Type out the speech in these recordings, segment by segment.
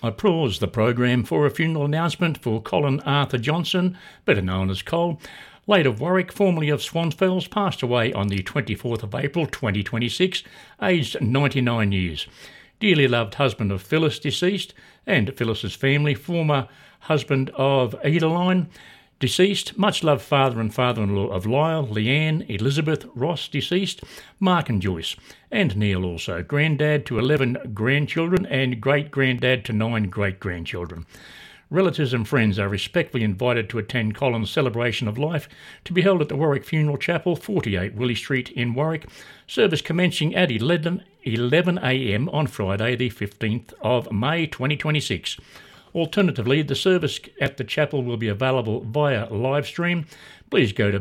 I pause the program for a funeral announcement for Colin Arthur Johnson, better known as Col, late of Warwick, formerly of Swansfells, passed away on the 24th of April 2026, aged 99 years. Dearly loved husband of Phyllis, deceased, and Phyllis's family, former husband of Edeline, deceased, much loved father and father-in-law of Lyle, Leanne, Elizabeth, Ross, deceased, Mark and Joyce, and Neil also, granddad to 11 grandchildren and great-granddad to 9 great-grandchildren. Relatives and friends are respectfully invited to attend Colin's celebration of life to be held at the Warwick Funeral Chapel, 48 Willie Street in Warwick, service commencing at 11 a.m. on Friday the 15th of May 2026. Alternatively, the service at the chapel will be available via live stream. Please go to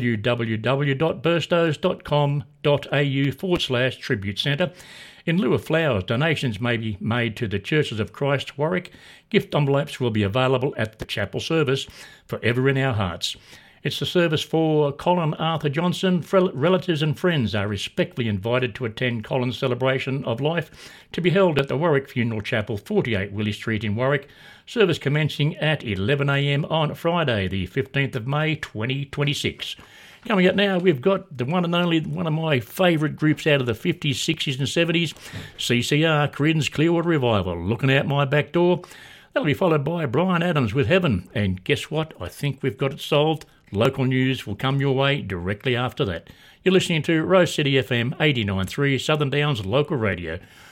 www.burstos.com.au/tribute centre. In lieu of flowers, donations may be made to the Churches of Christ, Warwick. Gift envelopes will be available at the chapel service, forever in our hearts. It's the service for Colin Arthur Johnson. Relatives and friends are respectfully invited to attend Colin's celebration of life to be held at the Warwick Funeral Chapel, 48 Willie Street in Warwick. Service commencing at 11 a.m. on Friday, the 15th of May, 2026. Coming up now, we've got the one and only, one of my favourite groups out of the 50s, 60s and 70s, CCR, Creedence Clearwater Revival, Looking Out My Back Door. That'll be followed by Bryan Adams with Heaven. And guess what? I think we've got it solved. Local news will come your way directly after that. You're listening to Rose City FM 89.3, Southern Downs Local Radio.